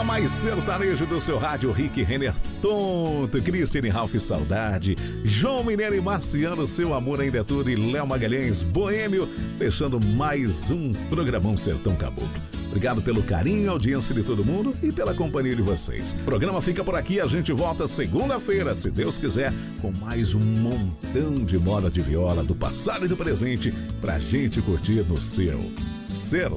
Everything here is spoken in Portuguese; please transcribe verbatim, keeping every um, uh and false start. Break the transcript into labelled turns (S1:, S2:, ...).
S1: programa mais sertanejo do seu rádio, Rick Renner Tonto, Cristiane Ralph Saudade, João Mineiro e Marciano, Seu Amor Ainda é Tudo, e Léo Magalhães, Boêmio, fechando mais um Programão Sertão Caboclo. Obrigado pelo carinho, audiência de todo mundo e pela companhia de vocês. O programa fica por aqui, a gente volta segunda-feira, se Deus quiser, com mais um montão de moda de viola do passado e do presente pra gente curtir no seu Sertão